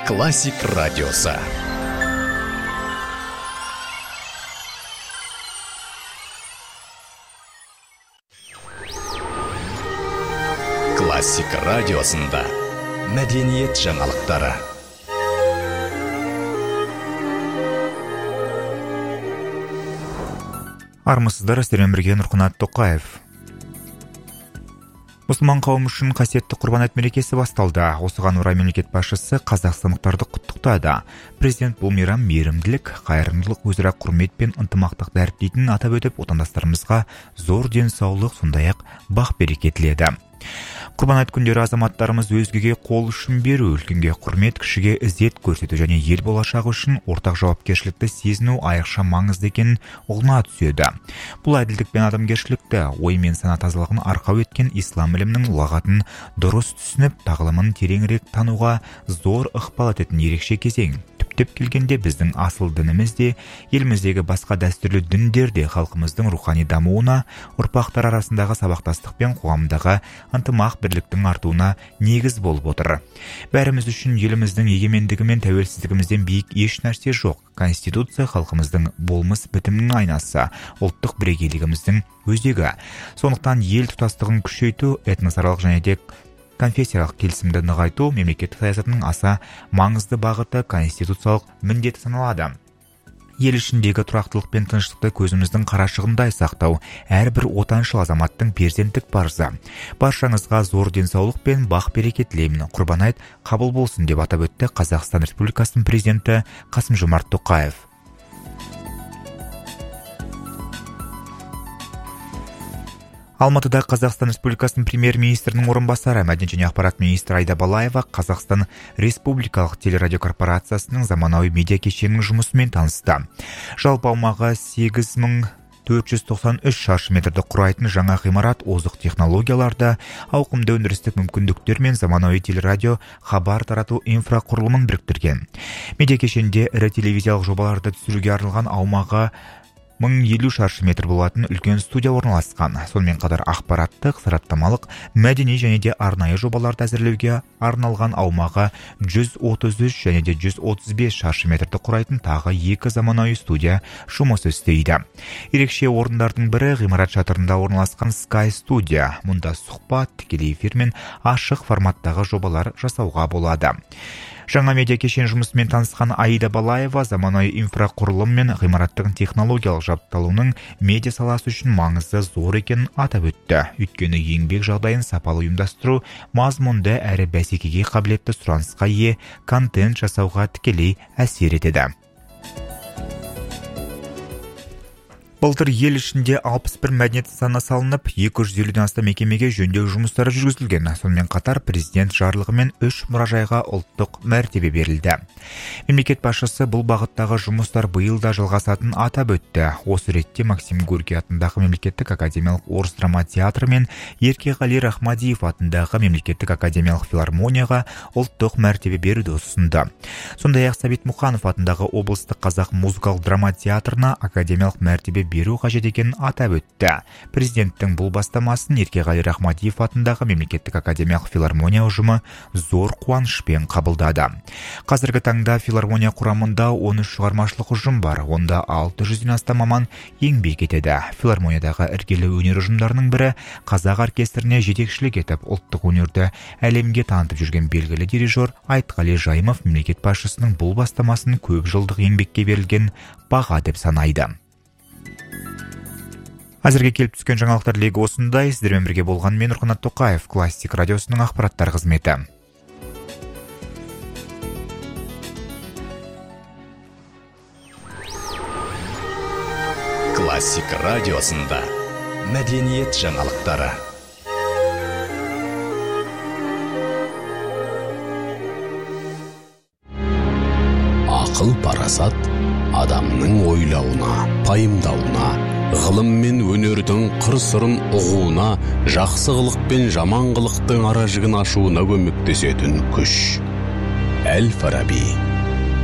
Классик радиосы. Классик радиосында мәдениет жаңалықтары. Армысыздар, сіздермен бірге Нұрқанат Тоқаев. Мұсылман қауым үшін қасиетті Құрбан айт мерекесі басталды. Осыған орай мемлекет басшысы қазақстандықтарды құттықтады. Президент бұл мейрам мейірімділік, қайырымдылық, өзара құрмет пен ынтымақтықты дәріптейтінін атап өтіп, отандастарымызға зор денсаулық, сондай-ақ бақ-береке тіледі. Құрбан айт күндері азаматтарымыз өзгеге қол ұшын беру, үлкенге құрмет, кішіге ізет көрсету және ел болашағы үшін ортақ жауапкершілікті сезіну айрықша маңызды екенін ұғына түседі. Бұл әділдік пен адамгершілікті, ой мен сана тазалығын арқау еткен ислам ілімінің ұлағатын дұрыс түсініп, тағылымын тереңірек тануға зор ықпал ететін ерекше кезең. Түптеп келгенде біздің асыл дініміз де, еліміздегі басқа дәстүрлі діндер де халқымыздың рухани дамуына, ұрпақтар арасындағы сабақтастық пен қоғамдағы ынтымақ бірліктің артуына негіз болып отыр. Бәріміз үшін еліміздің егемендігі мен тәуелсіздігімізден биік еш нәрсе жоқ. Конституция халқымыздың болмыс бітімінің айнасы, ұлттық бірегейлігіміздің өзегі. Сондықтан ел тұтастығын күшейту, этносаралық және де конфессиялық келісімді нығайту мемлекеттік саясатының аса маңызды бағыты, конституциялық міндеті саналады. Ел ішіндегі тұрақтылық пен тыныштықты көзіміздің қарашығындай сақтау әрбір отаншыл азаматтың перзенттік парызы. Баршаңызға зор денсаулық пен бақ-береке тілеймін. Құрбан айт қабыл болсын деп атап өтті Қазақстан Республикасының президенті Қасым-Жомарт Тоқаев. Алматыда Қазақстан Республикасының премьер-министрінің орынбасары, мәдениет және ақпарат министрі Аида Балаева Қазақстан Республикалық телерадиокорпорациясының заманауи медиа кешенінің жұмысымен танысты. Жалпы аумағы 8493 шаршы метрді құрайтын жаңа ғимарат озық технологияларды, ауқымды өндірістік мүмкіндіктер мен заманауи телерадио хабар тарату инфрақұрылымын біріктірген. Медиа кешенде ірі телевизиялық жобаларды түсіруге арналған аумағы 1050 шаршы метр болатын үлкен студия орналасқан. Сонымен қатар ақпараттық, сараптамалық, мәдени және де арнайы жобаларды әзірлеуге арналған аумағы 133 және де 135 шаршы метрді құрайтын тағы 2 заманауи студия жұмыс істейді. Ерекше орындардың бірі ғимарат шатырында орналасқан Sky Studio. Мұнда сұхбат, тікелей эфир мен ашық форматтағы жобалар жасауға болады. Жаңа медиа кешен жұмысымен танысқан Аида Балаева заманауи инфрақұрылым мен ғимараттың технологиялық жабдықталуының медиа саласы үшін маңызы зор екенін атап өтті. Өйткені еңбек жағдайын сапалы ұйымдастыру, мазмұнды әрі бәсекеге қабілетті сұранысқа ие контент жасауға тікелей әсер етеді. Былтыр ел ішінде 61 мәдениет нысаны салынып, 250-ден астам мекемеге жөндеу жұмыстары жүргізілген. Сонымен қатар президент жарлығымен 3 мұражайға ұлттық мәртебе берілді. Мемлекет басшысы бұл бағыттағы жұмыстар биыл да жалғасатынын атап өтті. Осы ретте Максим Горький атындағы мемлекеттік академиялық орыс драма театры мен Еркеғали Рахмадиев атындағы мемлекеттік академиялық филармонияға ұлттық мәртебе беруді ұсынды. Сондай-ақ Сәбит Мұқанов атындағы облыстық қазақ музыкалық драма театрына академиялық мәртебе беру қажет екенін атап өтті. Президенттің бұл бастамасын Еркеғали Рахмадиев атындағы мемлекеттік академиялық филармония ұжымы зор қуанышпен қабылдады. Қазіргі таңда филармония құрамында 13 шығармашылық ұжым бар. Онда 600-ден астам маман еңбек етеді. Филармониядағы іргелі өнер ұжымдарының бірі қазақ оркестріне жетекшілік етіп, ұлттық өнерді әлемге танытып жүрген белгілі дирижер Айтқали Жайымов мемлекет басшысының бұл бастамасын көп жылдық еңбекке берілген баға деп санайды. Әзірге келіп түскен жаңалықтар легі осындай. Сіздермен бірге болған мен Нұрқанат Тоқаев, Классик радиосының ақпараттар қызметі. Классик радиосында мәдениет жаңалықтары. Ақыл парасат адамның ойлауына, пайымдауына, ғылым мен өнердің қыр-сырын ұғуына, жақсы қылық пен жаман қылықтың ара жігін ашуына көмектесетін күш. Әл-Фараби.